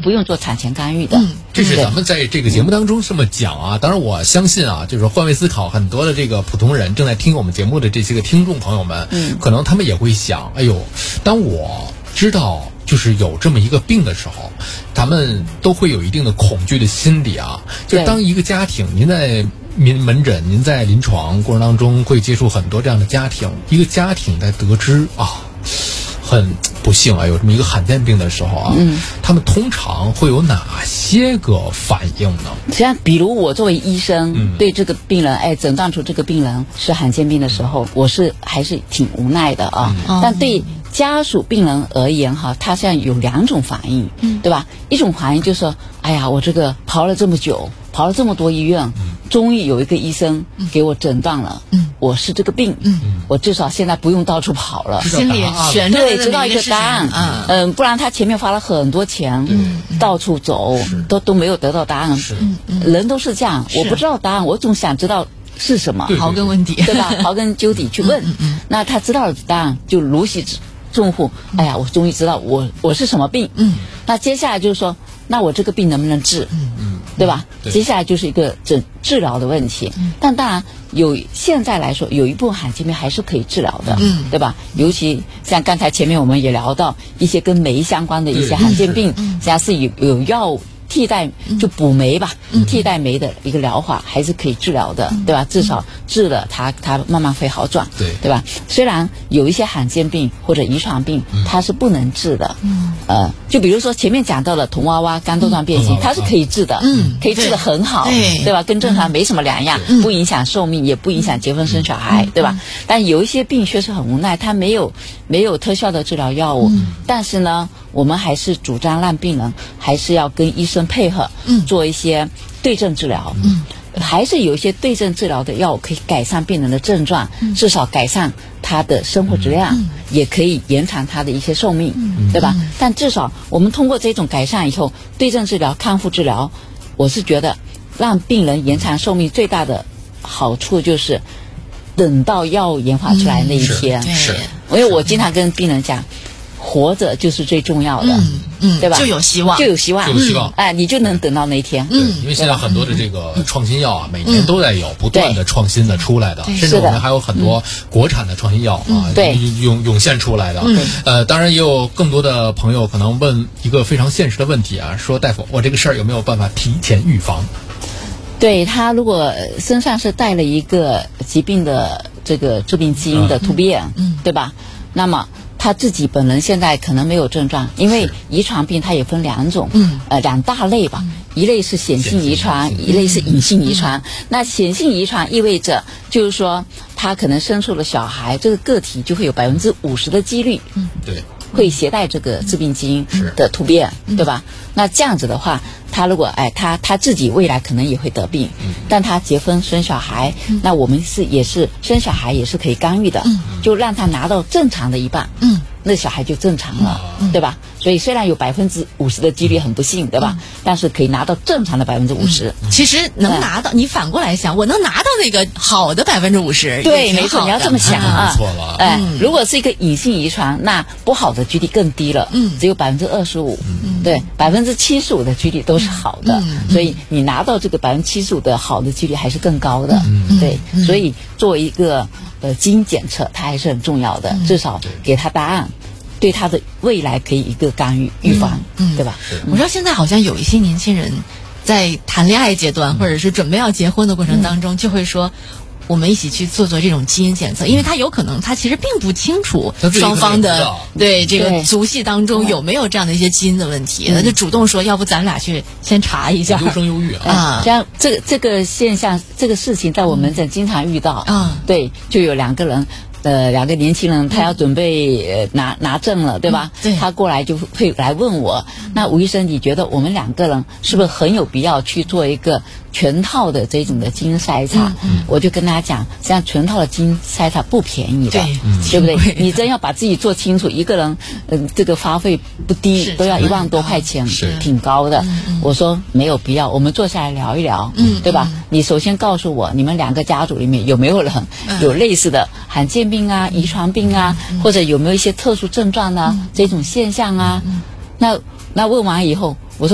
不用做产前干预的。 这是咱们在这个节目当中这么讲啊。当然我相信啊，就是换位思考，很多的这个普通人正在听我们节目的这些个听众朋友们，可能他们也会想，哎呦，当我知道就是有这么一个病的时候，咱们都会有一定的恐惧的心理啊。就是当一个家庭，您在门诊，您在临床过程当中会接触很多这样的家庭，一个家庭在得知啊很不幸啊有这么一个罕见病的时候啊，他们通常会有哪些个反应呢？ 实际上，比如我作为医生，对这个病人，诊断出这个病人是罕见病的时候，我还是挺无奈的啊。但对家属病人而言哈，他现在有2种反应，对吧？一种反应就是说，哎呀，我这个跑了这么久，跑了这么多医院，终于有一个医生给我诊断了，我是这个病，我至少现在不用到处跑了， 心里悬着对，知道一个答案，不然他前面花了很多钱，到处走，都没有得到答案，人都是这样，我不知道答案，我总想知道是什么， 刨根问底， 对吧？刨根究底去问，那他知道了答案，就如释重负，哎呀，我终于知道我是什么病，那接下来就是说，那我这个病能不能治，对吧？接下来就是一个治疗的问题，但当然现在来说，有一部分罕见病还是可以治疗的，对吧？尤其像刚才前面我们也聊到一些跟酶相关的一些罕见病，实际上是有药替代，就补酶吧，替代酶的一个疗法还是可以治疗的，对吧？至少治了它慢慢会好转，对吧？虽然有一些罕见病或者遗传病它是不能治的，就比如说前面讲到的童娃娃肝窦状变形，它是可以治的，可以治得很好，对吧？跟正常没什么两样，不影响寿命，也不影响结婚生小孩，对吧？但有一些病确实很无奈，它没有特效的治疗药物，但是呢，我们还是主张让病人还是要跟医生配合，做一些对症治疗，还是有一些对症治疗的药物可以改善病人的症状，至少改善他的生活质量，也可以延长他的一些寿命，对吧？但至少我们通过这种改善以后，对症治疗、康复治疗，我是觉得让病人延长寿命最大的好处就是等到药物研发出来那一天，因为我经常跟病人讲，活着就是最重要的，对吧？ 就有希望， 哎，你就能等到那一天。 因为现在很多的这个创新药啊，每年都在有不断的创新的出来的，甚至我们还有很多国产的创新药啊，涌现出来的。当然也有更多的朋友可能问一个非常现实的问题啊，说大夫，我这个事儿有没有办法提前预防？ 对，他如果身上是带了一个疾病的这个致病基因的突变，对吧？那么他自己本人现在可能没有症状，因为遗传病它也分2种，2大类吧，一类是显性遗传，一类是隐性遗传。那显性遗传意味着就是说他可能生出了小孩，这个个体就会有50%的几率， 对， 会携带这个致病基因的突变，对吧？那这样子的话，他如果他自己未来可能也会得病，但他结婚生小孩，那我们也是生小孩也是可以干预的，就让他拿到正常的一半，那小孩就正常了，对吧？所以虽然有50%的几率很不幸，对吧？但是可以拿到正常的50%。 其实能拿到，你反过来想，我能拿到那个好的50%， 对，没错，你要这么想啊。 错了， 如果是一个隐性遗传，那不好的几率更低了，只有25%，对，75%的几率都是好的，所以你拿到这个75%的好的几率还是更高的，对，所以作为一个基因检测，它还是很重要的，至少给他答案，对他的未来可以一个干预预防，对吧？ 我知道现在好像有一些年轻人在谈恋爱阶段，或者是准备要结婚的过程当中，就会说，我们一起去做这种基因检测，因为他有可能他其实并不清楚双方的对这个族系当中有没有这样的一些基因的问题，他就主动说，要不咱俩去先查一下。 优生优育啊， 像这个现象，这个事情在我们这经常遇到，对，就有2个人。2个年轻人，他要准备拿证了，对吧？对，他过来就会来问我，那吴医生，你觉得我们2个人是不是很有必要去做一个全套的这种的基因筛查？我就跟他讲，像全套的基因筛查不便宜的，对不对？你真要把自己做清楚，一个人这个花费不低，都要1万多块钱，挺高的。我说没有必要，我们坐下来聊一聊，对吧？你首先告诉我，你们2个家族里面有没有人有类似的罕见病啊、遗传病啊，或者有没有一些特殊症状呢？这种现象啊？那问完以后，